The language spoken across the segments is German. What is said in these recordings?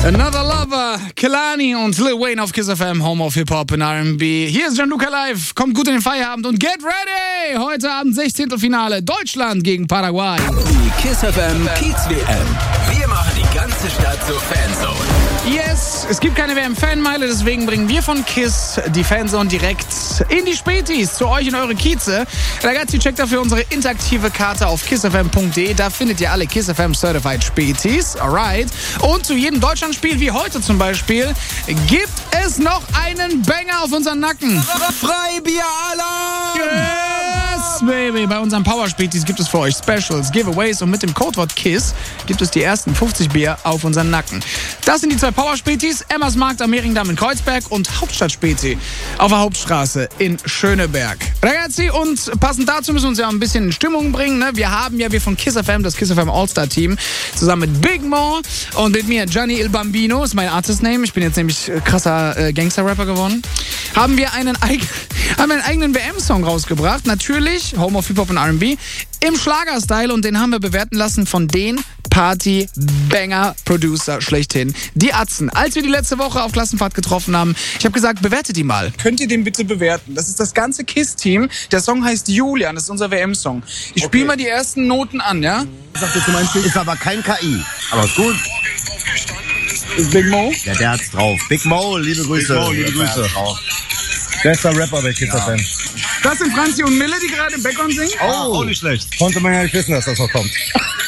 Another Lover, Kehlani und Lil Wayne auf Kiss FM, Home of Hip Hop in R&B. Hier ist Gianluca Live, kommt gut in den Feierabend und get ready! Heute Abend 16. Finale, Deutschland gegen Paraguay. Die Kiss FM Kiez WM. Wir machen die ganze Stadt zur Fanzone. Yes, es gibt keine WM-Fanmeile, deswegen bringen wir von Kiss die Fanzone direkt in die Spätis, zu euch in eure Kieze. Ragazzi, checkt dafür unsere interaktive Karte auf kissfm.de. Da findet ihr alle Kiss FM Certified Spätis, alright. Und zu jedem Deutschlandspiel, wie heute zum Beispiel, gibt es noch einen Banger auf unseren Nacken. Freibier-Alarm! Yes, baby. Bei unseren Power-Spätis gibt es für euch Specials, Giveaways und mit dem Codewort KISS gibt es die ersten 50 Bier auf unseren Nacken. Das sind die zwei Power-Spätis, Emmersmarkt am Mehringdamm in Kreuzberg und Hauptstadt-Späti auf der Hauptstraße in Schöneberg. Ragazzi, und passend dazu müssen wir uns ja ein bisschen in Stimmung bringen. Ne? Wir von Kiss FM, das Kiss FM All-Star-Team, zusammen mit Big Mo und mit mir, Gianni Il Bambino, ist mein Artist-Name. Ich bin jetzt nämlich krasser Gangster-Rapper geworden. Haben wir einen eigenen WM-Song rausgebracht. Natürlich, Home of Hip Hop und R&B, im Schlager-Style, und den haben wir bewerten lassen von den Party-Banger-Producer schlechthin, die Atzen. Als wir die letzte Woche auf Klassenfahrt getroffen haben, ich habe gesagt, bewertet die mal. Könnt ihr den bitte bewerten? Das ist das ganze KISS-Team. Der Song heißt Julian, das ist unser WM-Song. Ich spiele mal die ersten Noten an, ja? Ist aber kein KI. Aber ist gut. Ist Big Mo? Ja, der hat's drauf. Big Mo, liebe Grüße. Big Mo, liebe Grüße. Bester Rapper bei Kiss FM. Das sind Franzi und Mille, die gerade im Background singen? Oh, auch nicht schlecht. Konnte man ja nicht wissen, dass das noch kommt.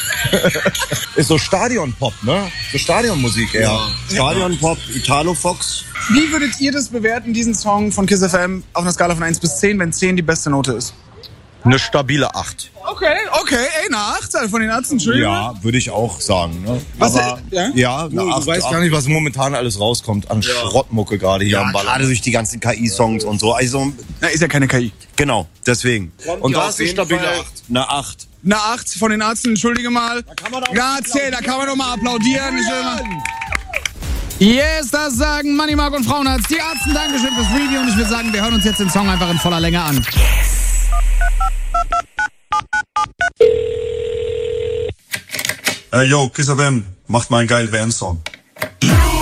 Ist so Stadion-Pop, ne? So Stadionmusik eher. Ja. Stadion-Pop, Italo-Fox. Wie würdet ihr das bewerten, diesen Song von Kiss FM, auf einer Skala von 1 bis 10, wenn 10 die beste Note ist? Eine stabile 8. Okay, eine 8 von den Atzen, Entschuldigung. Ja, würde ich auch sagen. Ne? Was, aber, ja? eine 8. Du weißt gar nicht, was momentan alles rauskommt an Schrottmucke gerade hier am Ball. Gerade durch die ganzen KI-Songs und so. Also, Na, ist ja keine KI. genau, deswegen. Und Ja, das ist eine stabile 8. Eine 8. Eine 8 von den Atzen, entschuldige mal. Grazie, da kann man doch mal applaudieren. Yes, das sagen Money, Mark und Frauenarzt. Die Atzen, Dankeschön fürs Review. Und ich würde sagen, wir hören uns jetzt den Song einfach in voller Länge an. Yo, Kiss FM, macht mal einen geilen WM-Song.